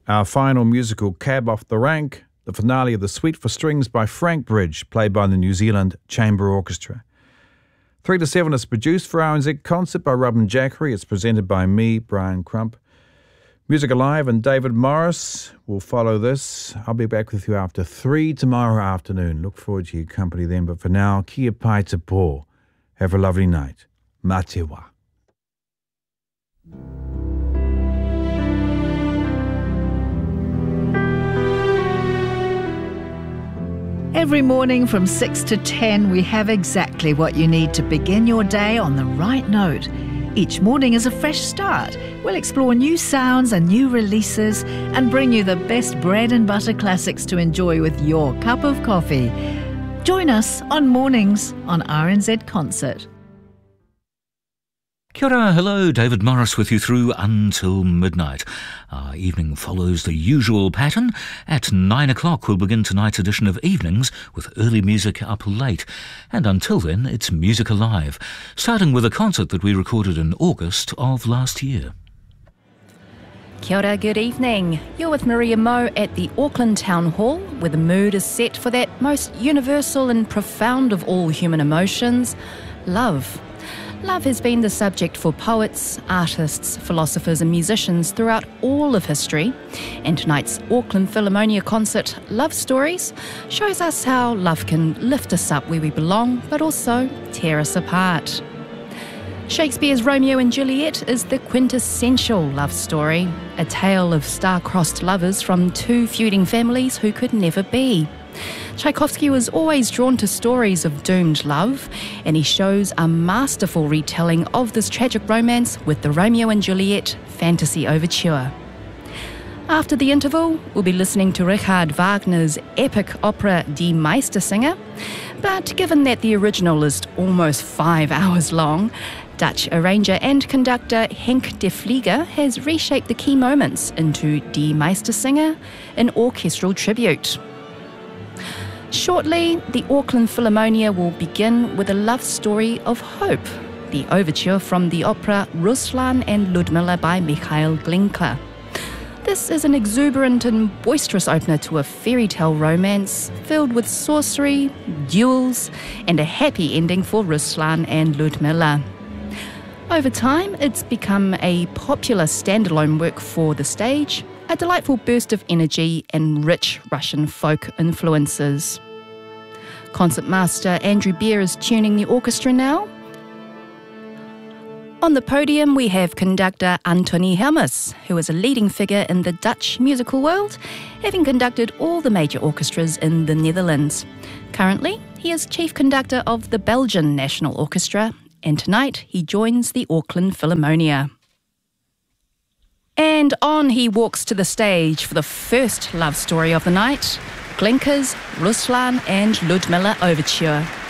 Our final musical Cab Off the Rank, the finale of the Suite for Strings by Frank Bridge, played by the New Zealand Chamber Orchestra. 3 to 7 is produced for RNZ Concert by Robin Jackery. It's presented by me, Brian Crump. Music Alive and David Morris will follow this. I'll be back with you after 3 tomorrow afternoon. Look forward to your company then. But for now, kia pai te pō. Have a lovely night. Mā te wā. Every morning from 6 to 10, we have exactly what you need to begin your day on the right note. Each morning is a fresh start. We'll explore new sounds and new releases and bring you the best bread and butter classics to enjoy with your cup of coffee. Join us on Mornings on RNZ Concert. Kia ora, hello, David Morris with you through until midnight. Our evening follows the usual pattern. At 9 o'clock we'll begin tonight's edition of Evenings with early music up late. And until then, it's Music Alive, starting with a concert that we recorded in August of last year. Kia ora, good evening. You're with Maria Moe at the Auckland Town Hall, where the mood is set for that most universal and profound of all human emotions, love. Love has been the subject for poets, artists, philosophers and musicians throughout all of history, and tonight's Auckland Philharmonia concert, Love Stories, shows us how love can lift us up where we belong, but also tear us apart. Shakespeare's Romeo and Juliet is the quintessential love story, a tale of star-crossed lovers from two feuding families who could never be. Tchaikovsky was always drawn to stories of doomed love, and he shows a masterful retelling of this tragic romance with the Romeo and Juliet Fantasy Overture. After the interval, we'll be listening to Richard Wagner's epic opera Die Meistersinger, but given that the original is almost 5 hours long, Dutch arranger and conductor Henk de Vlieger has reshaped the key moments into Die Meistersinger, an orchestral tribute. Shortly, the Auckland Philharmonia will begin with a love story of hope, the overture from the opera Ruslan and Ludmilla by Mikhail Glinka. This is an exuberant and boisterous opener to a fairy tale romance filled with sorcery, duels, and a happy ending for Ruslan and Ludmilla. Over time, it's become a popular standalone work for the stage, a delightful burst of energy and rich Russian folk influences. Concertmaster Andrew Beer is tuning the orchestra now. On the podium we have conductor Anthony Helmus, who is a leading figure in the Dutch musical world, having conducted all the major orchestras in the Netherlands. Currently, he is chief conductor of the Belgian National Orchestra, and tonight he joins the Auckland Philharmonia. And on he walks to the stage for the first love story of the night, Glinka's Ruslan and Ludmilla Overture.